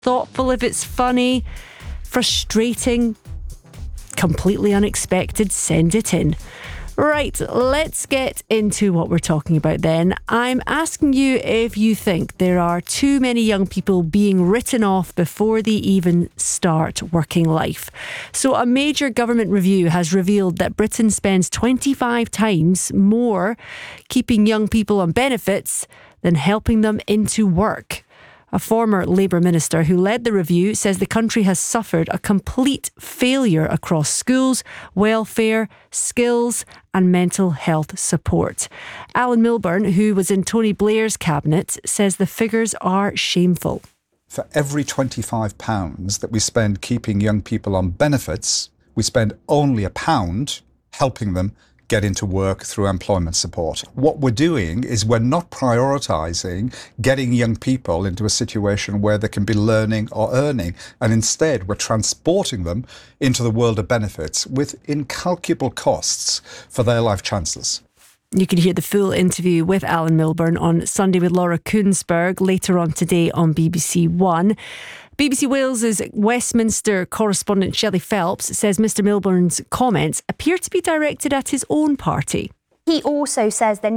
thoughtful if it's funny, frustrating, completely unexpected, send it in. Right, let's get into what we're talking about then. I'm asking you if you think there are too many young people being written off before they even start working life. So a major government review has revealed that Britain spends 25 times more keeping young people on benefits than helping them into work. A former Labour minister who led the review says the country has suffered a complete failure across schools, welfare, skills and mental health support. Alan Milburn, who was in Tony Blair's cabinet, says the figures are shameful. For every £25 that we spend keeping young people on benefits, we spend only £1 helping them get into work through employment support. What we're doing is we're not prioritising getting young people into a situation where they can be learning or earning, and instead we're transporting them into the world of benefits with incalculable costs for their life chances. You can hear the full interview with Alan Milburn on Sunday with Laura Kuenssberg later on today on BBC One. BBC Wales' Westminster correspondent Shelley Phelps says Mr Milburn's comments appear to be directed at his own party. He also says there